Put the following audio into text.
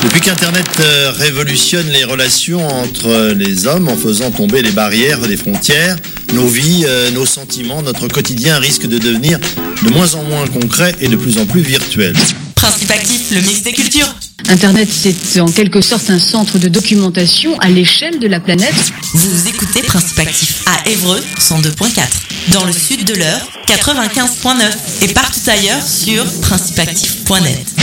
Depuis qu'Internet révolutionne les relations entre les hommes en faisant tomber les barrières des frontières, nos vies, nos sentiments, notre quotidien risque de devenir de moins en moins concret et de plus en plus virtuel. Principe actif, le mix des cultures. Internet, c'est en quelque sorte un centre de documentation à l'échelle de la planète. Vous écoutez Principe actif à Évreux 102.4, dans le sud de l'Eure 95.9 et partout ailleurs sur principeactif.net.